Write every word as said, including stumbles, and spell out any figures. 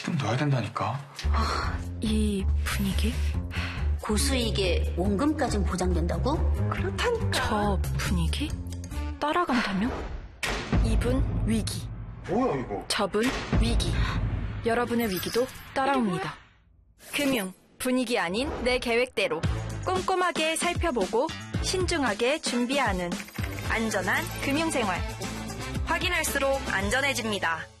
좀 넣어야 된다니까. 아, 이 분위기? 고수익에 원금까진 보장된다고? 그렇다니까. 저 분위기? 따라간다면? 이분 위기. 뭐야 이거? 저분 위기. 여러분의 위기도 따라옵니다. 금융, 분위기 아닌 내 계획대로 꼼꼼하게 살펴보고 신중하게 준비하는 안전한 금융생활. 확인할수록 안전해집니다.